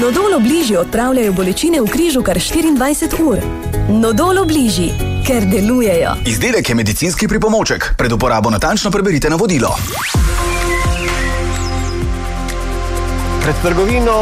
Nodol Obliži odpravljajo bolečine v križu kar 24 ur. Nodol Obliži, ker delujejo. Izdelek je medicinski pripomoček. Pred uporabo natančno preberite navodilo. Pred trgovino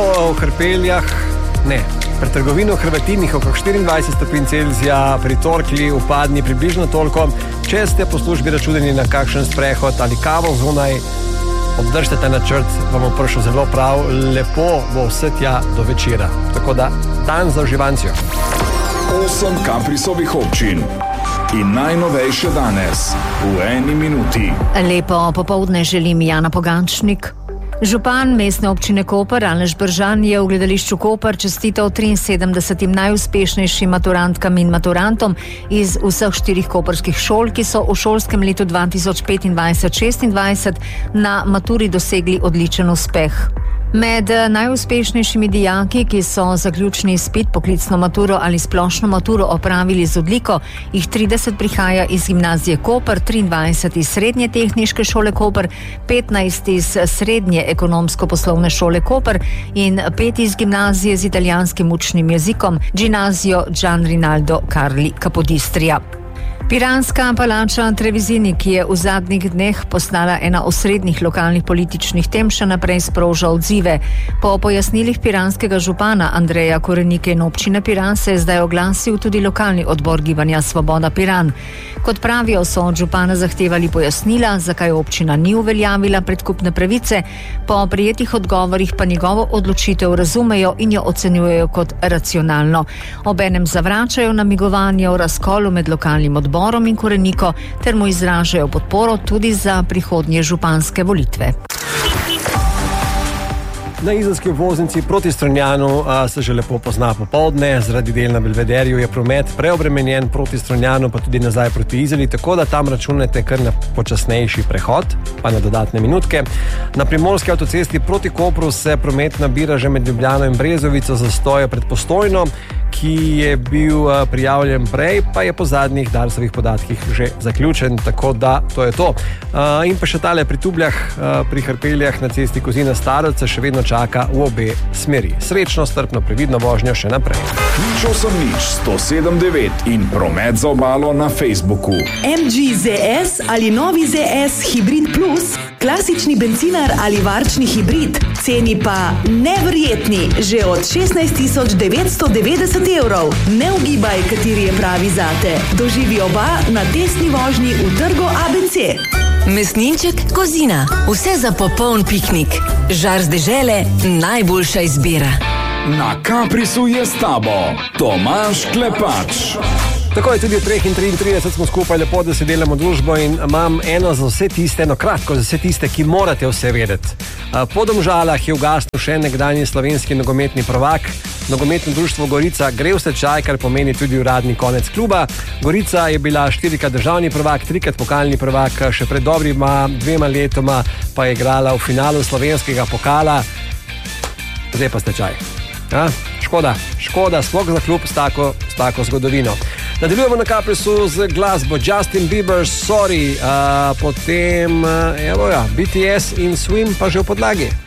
v Hrvatinih okrog 24 stopinj Celzija, pri Torkli upadni približno toliko. Če ste po službi računani na kakšen sprehod ali kavo zunaj, obdržite ta načrt, vam bo prišel zelo prav, lepo bo vse tja do večera. Tako da, dan za uživancijo. 8 Kaprisovih občin in najnovejše danes v 1 minuti. Lepo popoldne želim Jana Pogančnik. Župan mestne občine Koper Aleš Bržan je v gledališču Koper čestital 73 najuspešnejšim maturantkam in maturantom iz vseh 4 koperskih šol, ki so v šolskem letu 2025-26 na maturi dosegli odličen uspeh. Med najuspešnejšimi dijaki, ki so zaključni izpit, poklicno maturo ali splošno maturo opravili z odliko, jih 30 prihaja iz gimnazije Koper, 23 iz Srednje tehniške šole Koper, 15 iz Srednje ekonomsko-poslovne šole Koper in 5 iz gimnazije z italijanskim učnim jezikom Gimnazio Gian Rinaldo Carli Capodistrija. Piranska palača Trevizini, ki je v zadnjih dneh postala ena osrednjih lokalnih političnih tem, še naprej sproža odzive. Po pojasnilih piranskega župana Andreja Korenike in občine Piran se je zdaj oglasil tudi lokalni odbor gibanja Svoboda Piran. Kot pravijo, so od župana zahtevali pojasnila, zakaj občina ni uveljavila predkupne pravice, po prijetih odgovorih pa njegovo odločitev razumejo in jo ocenjujejo kot racionalno. Obenem zavračajo namigovanje o razkolu med lokalnim odborom in Koreniko ter mu izražajo podporo tudi za prihodnje županske volitve. Na izolski obvoznici proti Strunjanu se že lepo pozna popoldne. Zaradi del na Belvederju je promet preobremenjen proti Strunjanu, pa tudi nazaj proti Izoli, tako da tam računate kar na počasnejši prehod, pa na dodatne minutke. Na primorski avtocesti proti Kopru se promet nabira že med Ljubljano in Brezovico, zastoje pred Postojno, ki je bil prijavljen prej, pa je po zadnjih Darsovih podatkih že zaključen, tako da to je to. In pa še tale pri Tubljah, pri Hrpeljah na cesti Kozina Starovce še vedno čaka v obe smeri. Srečno, strpno, previdno vožnjo še naprej. 107.9 in promet za obalo na Facebooku. MG ZS ali novi ZS Hybrid Plus, klasični bencinar ali varčni hibrid, ceni pa neverjetni, že od 16.990 evrov. Ne ugibaj, kateri je pravi zate. Doživi oba na testni vožnji v trgu ABC. Mesninček Kozina. Vse za popoln piknik. Žar z dežele, najboljša izbira. Na Kaprisu je s tabo Tomaž Klepač. Tako je tudi v 3:33 smo skupaj, lepo, da se delamo družbo in imam eno za vse tiste, kratko za vse tiste, ki morate vse vedeti. Po Domžalah je ugasnil še nekdanji slovenski nogometni prvak. Nogometno društvo Gorica gre v stečaj, kar pomeni tudi uradni konec kluba. Gorica je bila 4-krat državni prvak, 3-krat pokalni prvak, še pred dobrima 2 letoma pa je igrala v finalu slovenskega pokala. Zdaj pa stečaj. Škoda, sploh za klub s tako zgodovino. Nadaljujemo na Kaprisu z glasbo Justin Bieber, Sorry, potem BTS in Swim pa že v podlagi.